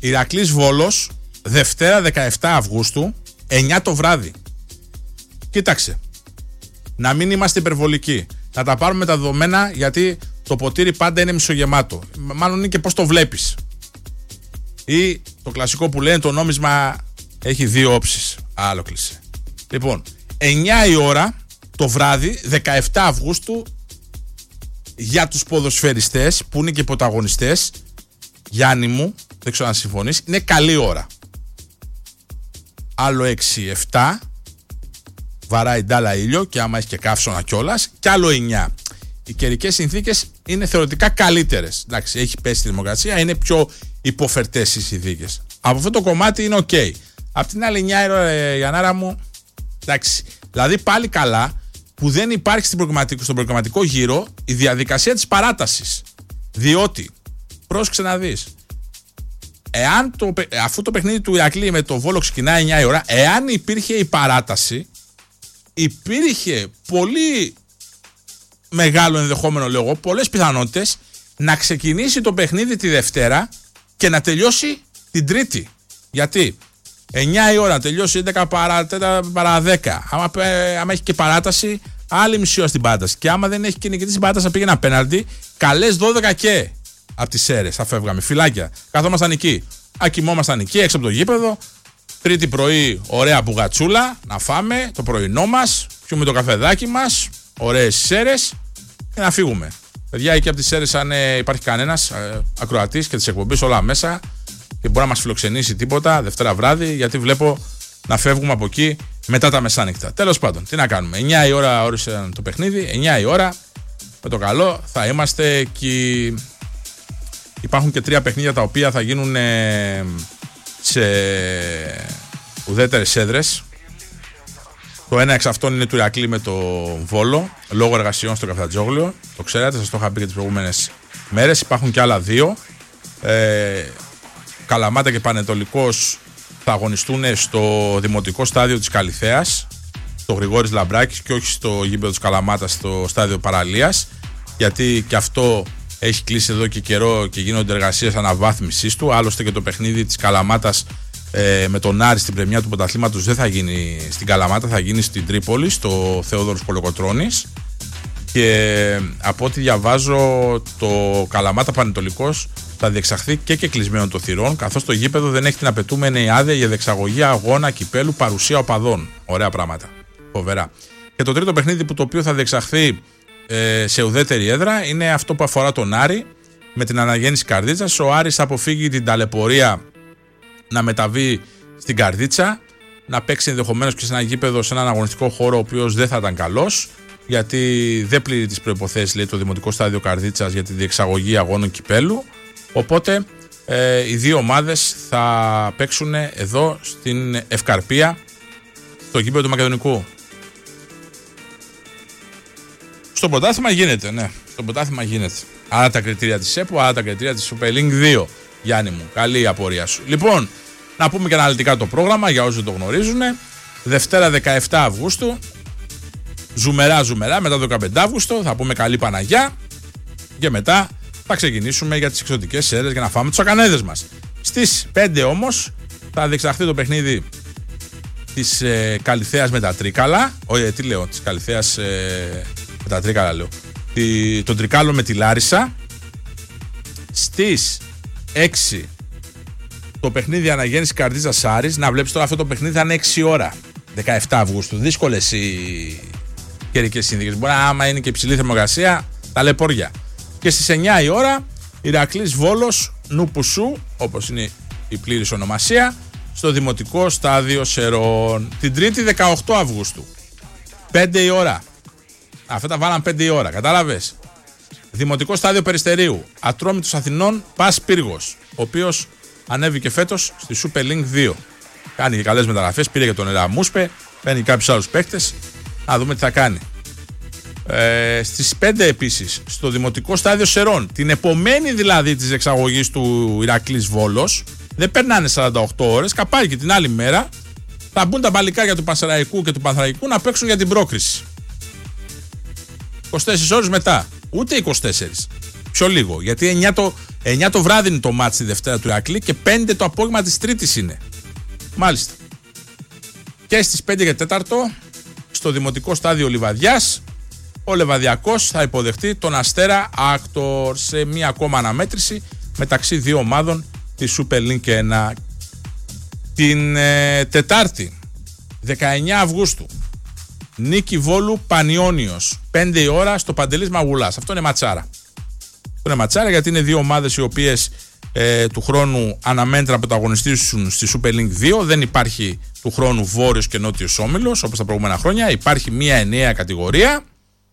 Ηρακλής Βόλος, Δευτέρα 17 Αυγούστου, 9 το βράδυ. Κοίταξε, να μην είμαστε υπερβολικοί. Να τα πάρουμε τα δεδομένα, γιατί το ποτήρι πάντα είναι μισογεμάτο. Μάλλον είναι και πώς το βλέπεις. Ή το κλασικό που λένε, το νόμισμα έχει δύο όψεις. Άλλο κλεισέ. Λοιπόν, 9 η ώρα το βράδυ, 17 Αυγούστου, για τους ποδοσφαιριστές που είναι και πρωταγωνιστές, Γιάννη μου, δεν ξέρω αν συμφωνείς, είναι καλή ώρα. Άλλο 6-7, βαράει ντάλα ήλιο και άμα έχει και καύσωνα κιόλας, και άλλο 9. Οι καιρικές συνθήκες είναι θεωρητικά καλύτερες. Εντάξει, έχει πέσει η δημοκρατία, είναι πιο υποφερτές οι συνθήκες. Από αυτό το κομμάτι είναι ok. Απ' την άλλη 9 ώρα, Γιαννάρα μου, εντάξει. Δηλαδή πάλι καλά που δεν υπάρχει στον προγραμματικό γύρο η διαδικασία της παράτασης. Διότι, πρόσεξε να δεις, αφού το παιχνίδι του Ηρακλή με το Βόλο ξεκινάει 9 η ώρα, εάν υπήρχε η παράταση, υπήρχε πολύ μεγάλο ενδεχόμενο, λέω εγώ, πολλές πιθανότητες να ξεκινήσει το παιχνίδι τη Δευτέρα και να τελειώσει την Τρίτη. Γιατί 9 η ώρα να τελειώσει 11 παρά 10. Άμα έχει και παράταση, άλλη μισή ώρα στην παράταση. Και άμα δεν έχει και νικητή στην παράταση, να πήγαινε απέναντι, καλές 12 και από τις Σέρρες θα φεύγαμε. Φυλάκια. Καθόμασταν εκεί. Ακοιμόμασταν εκεί, έξω από το γήπεδο. Τρίτη πρωί, ωραία μπουγατσούλα, να φάμε το πρωινό μας, πιούμε το καφεδάκι μας, ωραίες Σέρρες και να φύγουμε. Παιδιά, εκεί από τις Σέρρες, αν υπάρχει κανένας ακροατής και τις εκπομπής όλα μέσα και μπορεί να μας φιλοξενήσει τίποτα Δευτέρα βράδυ, γιατί βλέπω να φεύγουμε από εκεί μετά τα μεσάνυχτα. Τέλος πάντων, τι να κάνουμε. 9 η ώρα όρισε το παιχνίδι, 9 η ώρα με το καλό θα είμαστε και υπάρχουν και 3 παιχνίδια τα οποία θα γίνουν σε ουδέτερες έδρες. Το ένα εξ αυτών είναι του Ηρακλή με το Βόλο, λόγω εργασιών στο Καφτατζόγλιο. Το ξέρατε, σας το είχα πει και τις προηγούμενες μέρες. Υπάρχουν και άλλα 2. Καλαμάτα και Πανετολικός θα αγωνιστούν στο δημοτικό στάδιο της Καλιθέας, στο Γρηγόρης Λαμπράκης, και όχι στο γήπεδο της Καλαμάτας, στο στάδιο Παραλίας, γιατί και αυτό έχει κλείσει εδώ και καιρό και γίνονται εργασίες αναβάθμισης του. Άλλωστε και το παιχνίδι της Καλαμάτας με τον Άρη στην πρεμιά του πρωταθλήματος δεν θα γίνει στην Καλαμάτα, θα γίνει στην Τρίπολη, στο Θεόδωρος Κολοκοτρώνης. Και από ό,τι διαβάζω, το Καλαμάτα Πανετολικός θα διεξαχθεί και κλεισμένο των θυρών, καθώς το γήπεδο δεν έχει την απαιτούμενη άδεια για διεξαγωγή αγώνα κυπέλου, παρουσία οπαδών. Ωραία πράγματα. Φοβερά. Και το τρίτο παιχνίδι το οποίο θα διεξαχθεί σε ουδέτερη έδρα είναι αυτό που αφορά τον Άρη με την αναγέννηση Καρδίτσας. Ο Άρης θα αποφύγει την ταλαιπωρία να μεταβεί στην Καρδίτσα, να παίξει ενδεχομένως και σε ένα γήπεδο, σε έναν αγωνιστικό χώρο ο οποίος δεν θα ήταν καλός, γιατί δεν πληρεί τις προϋποθέσεις, λέει, το Δημοτικό Στάδιο Καρδίτσας για τη διεξαγωγή αγώνων κυπέλου. Οπότε οι 2 ομάδες θα παίξουν εδώ στην Ευκαρπία, στο γήπεδο του Μακεδονικού. Στο πρωτάθλημα γίνεται, ναι. Στο πρωτάθλημα γίνεται. Άρα τα κριτήρια της ΕΠΟ, άρα τα κριτήρια της Super League 2. Γιάννη μου, καλή η απορία σου. Λοιπόν, να πούμε και αναλυτικά το πρόγραμμα για όσους δεν το γνωρίζουν. Δευτέρα 17 Αυγούστου, ζουμερά, μετά το 15 Αύγουστο, θα πούμε καλή Παναγιά και μετά θα ξεκινήσουμε για τις εξωτικές Σέρρες για να φάμε τους ακανέδες μας. Στις 5 όμως θα διεξαχθεί το παιχνίδι της Καλιθέας με τα Τρίκαλα. Όχι, τι λέω, της Καλιθέας με τα Τρίκαλα λέω. Τον Τρικάλο με τη Λάρισα. Στις 6 το παιχνίδι αναγέννηση Καρδίτσας Άρης. Να βλέπεις τώρα αυτό το παιχνίδι θα είναι 6 ώρα 17 Αυγούστου. Δύσκολες οι καιρικές συνθήκες. Μπορεί άμα είναι και υψηλή θερμοκρασία, ταλαιπωρία. Και στις 9 η ώρα Ηρακλής Βόλος Νουπουσού, όπως είναι η πλήρης ονομασία, στο Δημοτικό Στάδιο Σερών. Την Τρίτη 18 Αυγούστου 5 η ώρα. Αυτά τα βάλαν 5 η ώρα, κατάλαβες. Δημοτικό Στάδιο Περιστερίου, Ατρόμητος Αθηνών Πας Πύργος, ο οποίος ανέβηκε φέτος στη Super League 2. Κάνει και καλές μεταγραφές, πήρε και τον Εραμούσπε, παίρνει και κάποιους άλλους παίκτες. Να δούμε τι θα κάνει. Στις 5 επίσης στο Δημοτικό Στάδιο Σερών, την επομένη δηλαδή της εξαγωγής του Ηρακλής Βόλος, δεν περνάνε 48 ώρες, καπάει και την άλλη μέρα θα μπουν τα μπαλικάρια του Πανσεραϊκού και του Πανθρακικού να παίξουν για την πρόκριση. 24 ώρες μετά, ούτε 24, πιο λίγο, γιατί 9 το βράδυ είναι το μάτς τη Δευτέρα του Ηρακλή και 5 το απόγευμα της Τρίτης είναι. Μάλιστα. Και στις 5 και 4 στο Δημοτικό Στάδιο Λιβαδιάς ο Λεβαδιακός θα υποδεχτεί τον Αστέρα Άκτορ σε μία ακόμα αναμέτρηση μεταξύ δύο ομάδων της Super League 1. Την Τετάρτη 19 Αυγούστου Νίκη Βόλου Πανιόνιος 5 η ώρα στο Παντελής Μαγουλάς. Αυτό είναι ματσάρα. Αυτό είναι ματσάρα γιατί είναι δύο ομάδες οι οποίες του χρόνου αναμένεται να πρωταγωνιστήσουν στη Super League 2. Δεν υπάρχει του χρόνου Βόρειος και Νότιος Όμιλος όπως τα προηγούμενα χρόνια. Υπάρχει μία ενιαία κατηγορία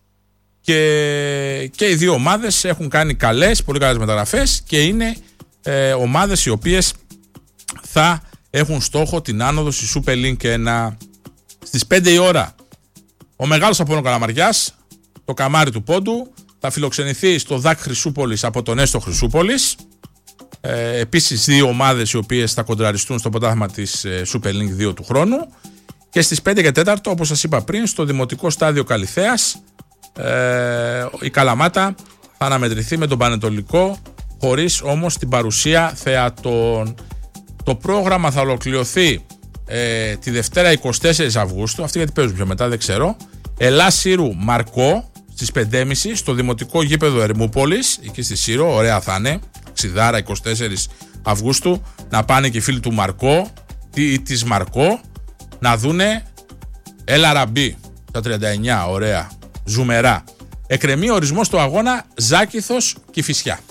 και οι δύο ομάδες έχουν κάνει πολύ καλές μεταγραφές και είναι ομάδες οι οποίες θα έχουν στόχο την άνοδο στη Super League 1. Στις 5 η ώρα ο μεγάλος Απόλλων Καλαμαριάς, το καμάρι του πόντου, θα φιλοξενηθεί στο ΔΑΚ Χρυσούπολης από τον Έστω Χρυσούπολης. Επίσης δύο ομάδες οι οποίες θα κοντραριστούν στο πρωτάθλημα της Super League 2 του χρόνου. Και στις 5 και 4 όπως σας είπα πριν στο Δημοτικό Στάδιο Καλιθέας η Καλαμάτα θα αναμετρηθεί με τον Πανετολικό χωρίς όμως την παρουσία θεατών. Το πρόγραμμα θα ολοκληρωθεί τη Δευτέρα 24 Αυγούστου, αυτή γιατί παίζουν πιο μετά δεν ξέρω, Ελλάς Σύρου Μαρκό στις 5.30 στο Δημοτικό Γήπεδο Ερμούπολης, εκεί στη Σύρο, ωραία θα είναι, ξιδάρα 24 Αυγούστου, να πάνε και οι φίλοι του Μαρκό ή της Μαρκό να δούνε Έλα Ραμπή τα 39, ωραία, ζουμερά. Εκκρεμεί ορισμός του αγώνα Ζάκηθος Κηφισιά.